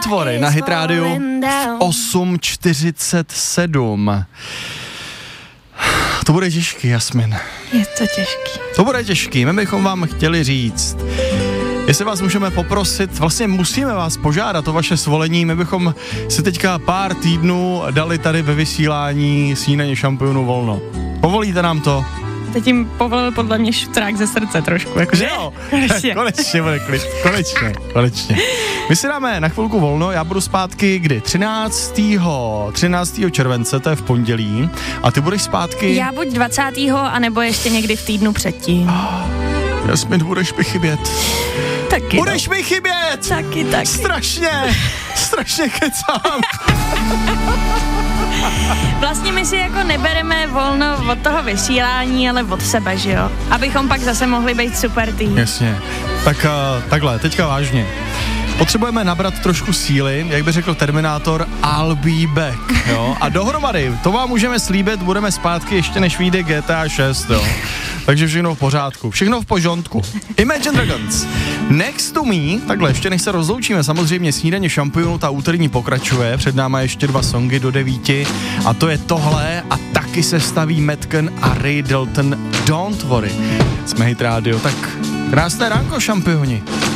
Don't Worry na Hit Rádiu v 8:47. To bude těžký, Jasmin. Je to těžký. To bude těžký, my bychom vám chtěli říct, jestli vás můžeme poprosit, vlastně musíme vás požádat o vaše svolení, my bychom si teďka pár týdnů dali tady ve vysílání Snídaně šampionů volno. Povolíte nám to? Teď jim povolil podle mě šutrák ze srdce trošku, jakože. Jo, konečně bude klid, konečně. My si dáme na chvilku volno, já budu zpátky kdy? 13. července, to je v pondělí, a ty budeš zpátky? Já buď 20. anebo ještě někdy v týdnu předtím. Jasmin, budeš mi chybět. Taky. Budeš mi chybět! Taky. Strašně kecám. Vlastně my si jako nebereme volno od toho vysílání, ale od sebe, že jo? Abychom pak zase mohli být super tým. Jasně. Tak takhle, teďka vážně. Potřebujeme nabrat trošku síly, jak by řekl Terminátor, I'll be back, jo? A dohromady, to vám můžeme slíbit, budeme zpátky ještě než vyjde GTA 6, jo? Takže všechno v pořádku, všechno v požontku. Imagine Dragons, Next to Me, takhle, ještě než se rozloučíme, samozřejmě Snídaně šampionů, ta úterní pokračuje, před náma ještě 2 songy do 9 a to je tohle a taky se staví Metken a Ray Dalton, Don't Worry. Jsme Hit Radio, tak krásné ránko, šampioni.